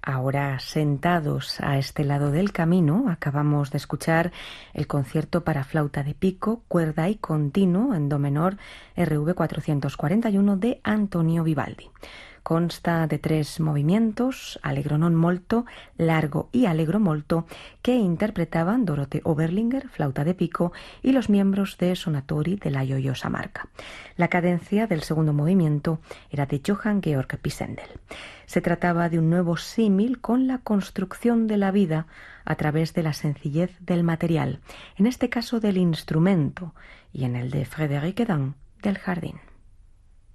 Ahora, sentados a este lado del camino, acabamos de escuchar el concierto para flauta de pico, cuerda y continuo en do menor RV 441 de Antonio Vivaldi. Consta de 3 movimientos, allegro non molto, largo y allegro molto, que interpretaban Dorothee Oberlinger, flauta de pico, y los miembros de Sonatori de la Joyosa Marca. La cadencia del segundo movimiento era de Johann Georg Pisendel. Se trataba de un nuevo símil con la construcción de la vida a través de la sencillez del material, en este caso del instrumento, y en el de Frédéric Hedin, del jardín.